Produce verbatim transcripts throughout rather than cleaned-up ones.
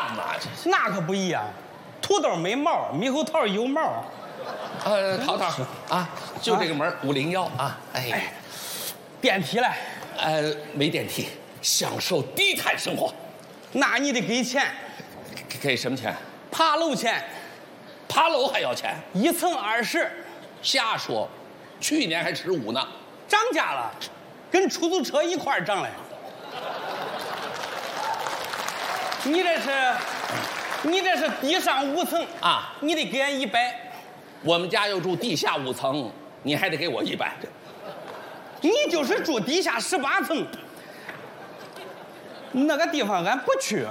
嘛，这是那可不一样，土豆没毛，猕猴桃有毛。 呃，淘淘啊，就这个门五零幺啊，哎， 哎，电梯嘞？ 呃，没电梯，享受低碳生活。 那你得给钱， 给给什么钱？ 爬楼钱， 爬楼还要钱？ 一层二十， 瞎说，去年还十五呢。 涨价了，跟出租车一块儿涨嘞。你这是，你这是地上五层啊， 你得给俺一百。 我们家又住地下五层，你还得给我一百。 你就是住地下十八层，那个地方俺不去。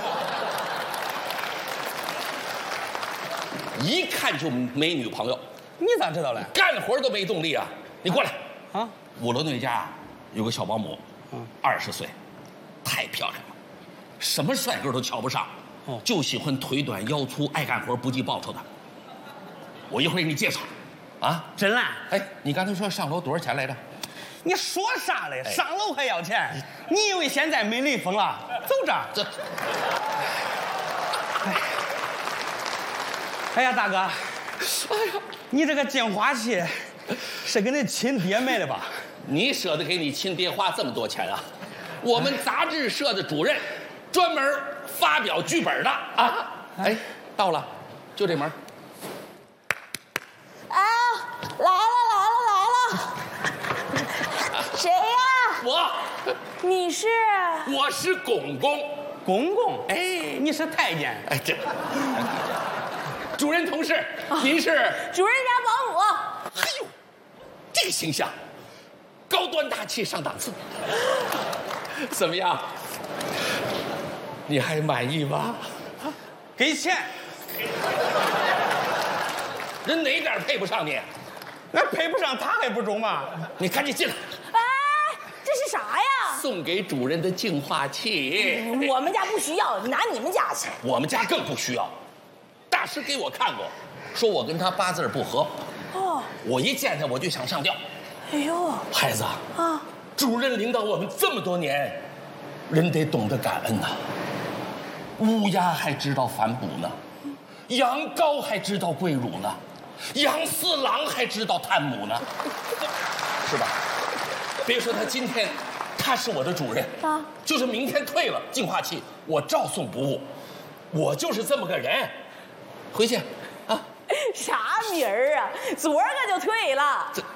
一看就没女朋友， 你咋知道嘞？ 干活都没动力啊！你过来啊！ 五楼那家有个小保姆， 嗯， 二十岁，太漂亮了，什么帅哥都瞧不上， 哦， 就喜欢腿短腰粗爱干活不计报酬的。我一会儿给你介绍，啊， 真嘞？ 哎，你刚才说上楼多少钱来着？ 你说啥嘞？上楼还要钱？你以为现在没雷锋了？走这儿。 这， 哎，哎呀，大哥，哎呀，你这个净化器是给你亲爹买的吧？ 你舍得给你亲爹花这么多钱啊？我们杂志社的主任，专门发表剧本的啊！哎，到了，就这门。 啊，来了来了来了！谁呀？ 我， 你是？ 我是公公。 公公， 哎， 你是太监。 哎，这主任同事，您是主任家保姆。 哎呦，这个形象，高端大气上档次。怎么样？你还满意吗？ 给钱， 人哪点配不上你？ 那配不上他还不中吗？ 你赶紧进来。 哎，这是啥呀？ 送给主任的净化器。 我们家不需要，拿你们家去。 我们家更不需要。大师给我看过，说我跟他八字不合。 哦。 我一见他我就想上吊。 哎呦。 孩子啊，主任领导我们这么多年，人得懂得感恩呐。乌鸦还知道反哺呢，羊羔还知道跪乳呢，杨四郎还知道探母呢，是吧？别说他今天他是我的主任啊，就是明天退了净化器，我照送不误。我就是这么个人。回去啊。 啥名儿啊？昨儿个就退了。 这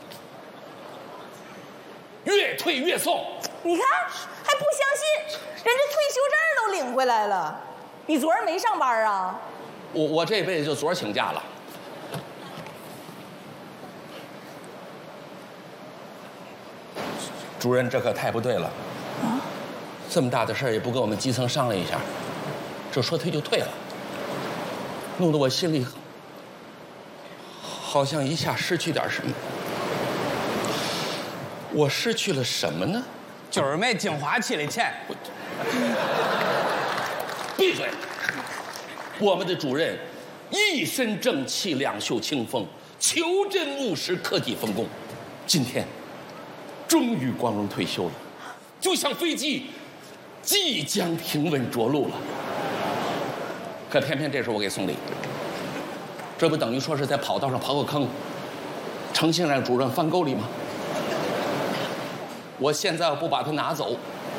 越退越送。 你看还不相信，人家退休证都领回来了。你昨儿没上班啊？ 我我这辈子就昨儿请假了。主任，这可太不对了。啊，这么大的事儿也不跟我们基层商量一下，这说退就退了，弄得我心里好像一下失去点什么。我失去了什么呢？ 就是买净化器的钱。 闭嘴！我们的主任一身正气，两袖清风，求真务实，克己奉公。今天终于光荣退休了，就像飞机即将平稳着陆了。可偏偏这时候我给送礼，这不等于说是在跑道上刨个坑，诚心让主任翻沟里吗？我现在要不把它拿走，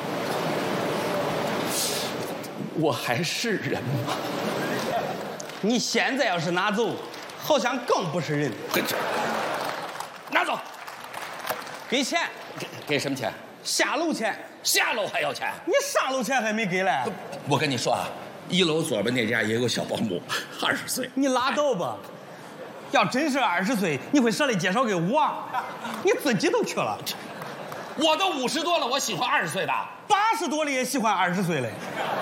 我还是人吗？ 你现在要是拿走，好像更不是人。 拿走， 给钱。 给给什么钱？ 下楼钱。 下楼还要钱？ 你上楼钱还没给嘞。 我跟你说啊，一楼左边那家也有个小保姆，二十岁。 你拉倒吧。要真是二十岁，你会舍得介绍给我？你自己都去了。 我都五十多了，我喜欢二十岁的。 八十多了也喜欢二十岁嘞。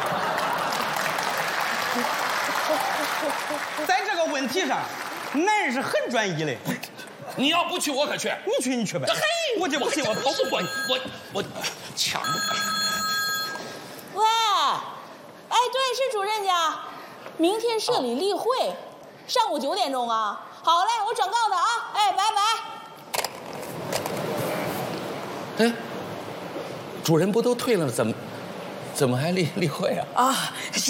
在这个问题上，男人是很专一的。 你要不去，我可去。 你去，你去呗。 嘿， 我就不信我跑不过你。 我我抢着。 喂，哎，对，是主任家。明天社里例会，哦、上午九点钟啊。好嘞，我转告他啊。哎，拜拜。 哎，主任不都退了，怎么怎么还例例会啊？ 啊。